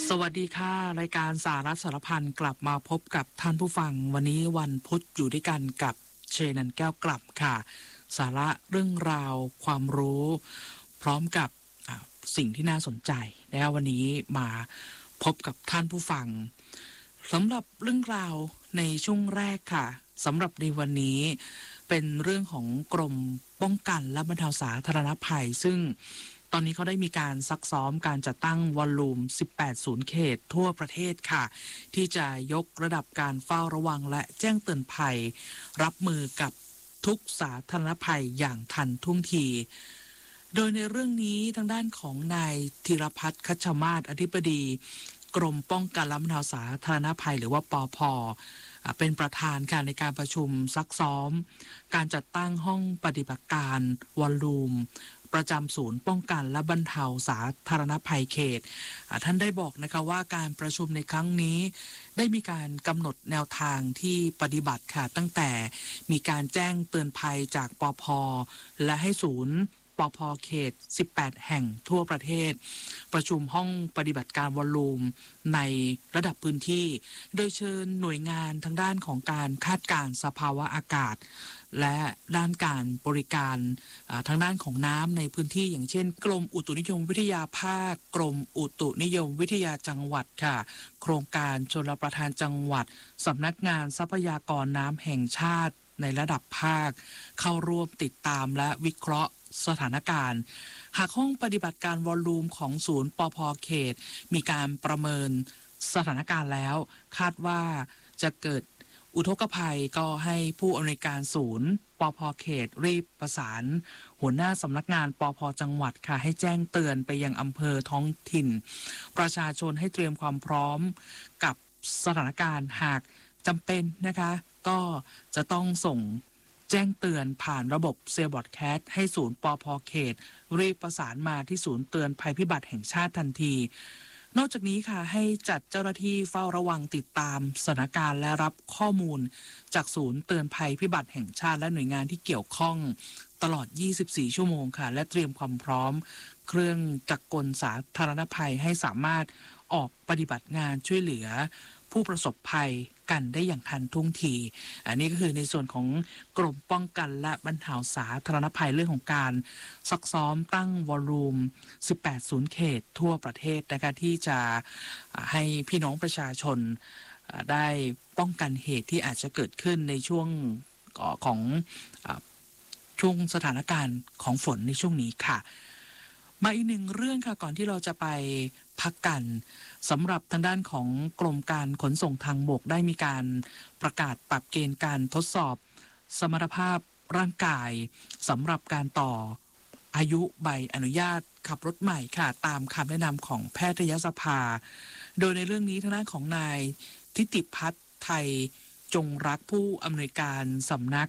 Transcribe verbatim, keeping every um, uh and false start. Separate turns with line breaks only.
สวัสดีค่ะรายการสาระสารพันกลับมาพบกับท่านผู้ฟังวันนี้วันพุธอยู่ด้วยกันกับเชนันแก้วกลับค่ะสาระเรื่องราวความรู้พร้อมกับสิ่งที่น่าสนใจแล้ววันนี้มาพบกับท่านผู้ฟังสำหรับเรื่องราวในช่วงแรกค่ะสำหรับในวันนี้เป็นเรื่องของกรมป้องกันและบรรเทาสาธารณภัยซึ่งตอนนี้เขาได้มีการซักซ้อมการจัดตั้งวอลลุ่มสิบแปดศูนย์เขตทั่วประเทศค่ะที่จะยกระดับการเฝ้าระวังและแจ้งเตือนภัยรับมือกับทุกสาธารณภัยอย่างทันท่วงทีโดยในเรื่องนี้ทางด้านของนายธีรพัฒน์คัชมาศอธิบดีกรมป้องกันและบรรเทาสาธารณภัยหรือว่าปอพเป็นประธานค่ะในการประชุมซักซ้อมการจัดตั้งห้องปฏิบัติการวอลลุ่มประจำศูนย์ป้องกันและบรรเทาสาธารณภัยเขตท่านได้บอกนะคะว่าการประชุมในครั้งนี้ได้มีการกำหนดแนวทางที่ปฏิบัติค่ะตั้งแต่มีการแจ้งเตือนภัยจากปพและให้ศูนย์ปพเขตสิบแปดแห่งทั่วประเทศประชุมห้องปฏิบัติการวอลลุ่มในระดับพื้นที่โดยเชิญหน่วยงานทางด้านของการคาดการณ์สภาวะอากาศและด้านการบริการทางด้านของน้ำในพื้นที่อย่างเช่นกรมอุตุนิยมวิทยาภาคกรมอุตุนิยมวิทยาจังหวัดค่ะโครงการชลประทานจังหวัดสำนักงานทรัพยากรน้ำแห่งชาติในระดับภาคเข้าร่วมติดตามและวิเคราะห์สถานการณ์หากห้องปฏิบัติการวอลลุ่มของศูนย์ปพเขตมีการประเมินสถานการณ์แล้วคาดว่าจะเกิดอุทกภัยก็ให้ผู้อำนวยการศูนย์ปพเขตรีบประสานหัวหน้าสำนักงานปพจังหวัดค่ะให้แจ้งเตือนไปยังอำเภอท้องถิ่นประชาชนให้เตรียมความพร้อมกับสถานการณ์หากจำเป็นนะคะก็จะต้องส่งแจ้งเตือนผ่านระบบเซลบอดแคสให้ศูนย์ปพเขตรีบประสานมาที่ศูนย์เตือนภัยพิบัติแห่งชาติทันทีนอกจากนี้ค่ะให้จัดเจ้าหน้าที่เฝ้าระวังติดตามสถานการณ์และรับข้อมูลจากศูนย์เตือนภัยพิบัติแห่งชาติและหน่วยงานที่เกี่ยวข้องตลอดยี่สิบสี่ชั่วโมงค่ะและเตรียมความพร้อมเครื่องจักรกลสาธารณภัยให้สามารถออกปฏิบัติงานช่วยเหลือผู้ประสบภัยกันได้อย่างทันท่วงทีอันนี้ก็คือในส่วนของกรมป้องกันและบรรเทาสาธารณภัยเรื่องของการซักซ้อมตั้งวอลลุ่มสิบแปดศูนย์เขตทั่วประเทศนะคะที่จะให้พี่น้องประชาชนได้ป้องกันเหตุที่อาจจะเกิดขึ้นในช่วงของช่วงสถานการณ์ของฝนในช่วงนี้ค่ะมาอีกหนึ่งเรื่องค่ะก่อนที่เราจะไปพักกันสำหรับทางด้านของกรมการขนส่งทางบกได้มีการประกาศปรับเกณฑ์การทดสอบสมรรถภาพร่างกายสำหรับการต่ออายุใบอนุญาตขับรถใหม่ค่ะตามคำแนะนำของแพทยสภาโดยในเรื่องนี้ทางด้านของนายทิติพัฒน์ไทยจงรักผู้อำนวยการสำนัก